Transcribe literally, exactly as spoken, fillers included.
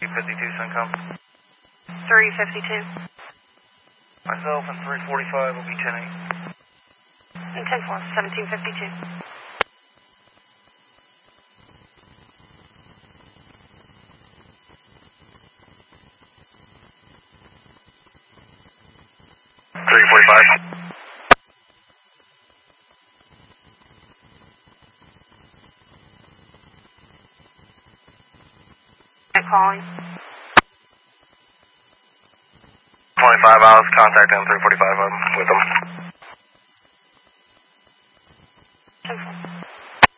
fifty-two, Suncom. three fifty-two. Myself and three forty-five will be ten eight. And ten four, seventeen fifty-two. three forty-five. Calling. twenty-five hours, contact him, three forty-five, I'm with him.